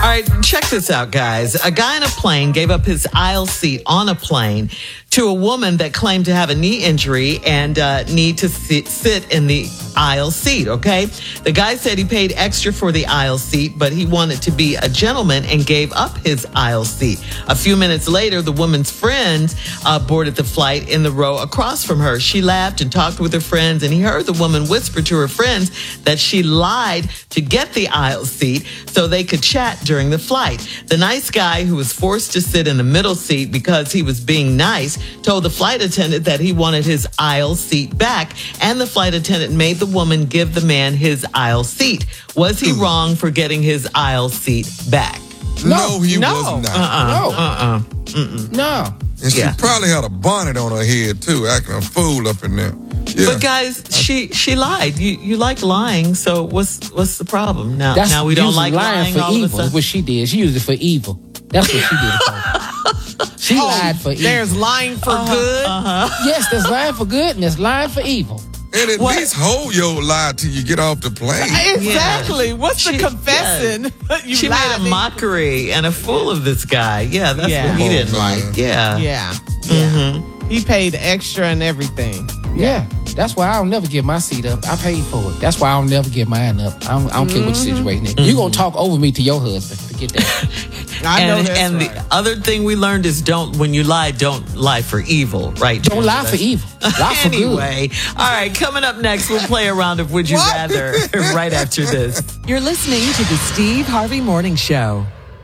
right, check this out, guys. A guy in a plane gave up his aisle seat on a plane to a woman that claimed to have a knee injury and need to sit in the aisle seat, okay? The guy said he paid extra for the aisle seat, but he wanted to be a gentleman and gave up his aisle seat. A few minutes later, the woman's friends boarded the flight in the row across from her. She laughed and talked with her friends, and he heard the woman whisper to her friends that she lied to get the aisle seat so they could chat during the flight. The nice guy, who was forced to sit in the middle seat because he was being nice, told the flight attendant that he wanted his aisle seat back, and the flight attendant made the woman give the man his aisle seat. Was he wrong for getting his aisle seat back? No, he was not. No. And she probably had a bonnet on her head, too, acting a fool up in there. Yeah. But guys, she lied. You like lying, so what's the problem? Now we don't like lying for all evil. of a sudden. Is what she did. She used it for evil. That's what she did it for. She lied for evil. There's lying for good? Yes, there's lying for good and there's lying for evil. And at least hold your lie till you get off the plane. Exactly. What's the confessing? She made a mockery and a fool of this guy. Yeah, that's what he didn't like. Yeah. Yeah. He paid extra and everything. Yeah. That's why I don't never give my seat up. I paid for it. That's why I don't never give mine up. I don't care what your situation is. You're going to talk over me to your husband. Forget that. I know that's and right. the other thing we learned is when you lie, don't lie for evil, right? Don't lie for evil. Lie for good. Anyway, all right, coming up next, we'll play a round of Would You Rather right after this. You're listening to the Steve Harvey Morning Show.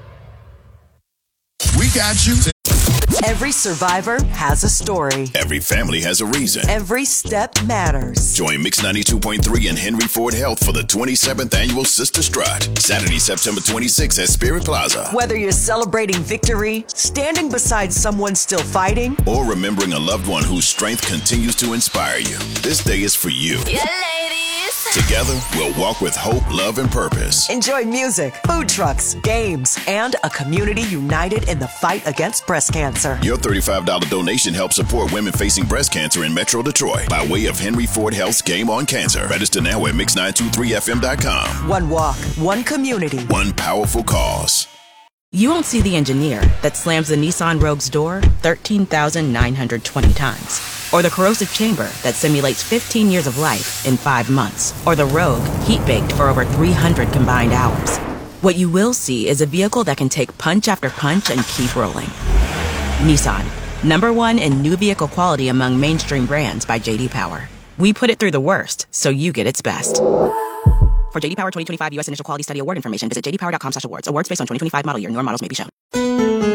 We got you. Every survivor has a story. Every family has a reason. Every step matters. Join Mix 92.3 and Henry Ford Health for the 27th Annual Sister Strut. Saturday, September 26th at Spirit Plaza. Whether you're celebrating victory, standing beside someone still fighting, or remembering a loved one whose strength continues to inspire you, this day is for you. yeah, ladies. Together, we'll walk with hope, love, and purpose. Enjoy music, food trucks, games, and a community united in the fight against breast cancer. Your $35 donation helps support women facing breast cancer in Metro Detroit by way of Henry Ford Health's Game on Cancer. Register now at mix923fm.com. One walk, one community, one powerful cause. You won't see the engineer that slams the Nissan Rogue's door 13,920 times. Or the corrosive chamber that simulates 15 years of life in 5 months. Or the Rogue heat-baked for over 300 combined hours. What you will see is a vehicle that can take punch after punch and keep rolling. Nissan, #1 in new vehicle quality among mainstream brands by J.D. Power. We put it through the worst, so you get its best. For J.D. Power 2025 U.S. Initial Quality Study Award information, visit jdpower.com/awards. Awards based on 2025 model year. Newer models may be shown.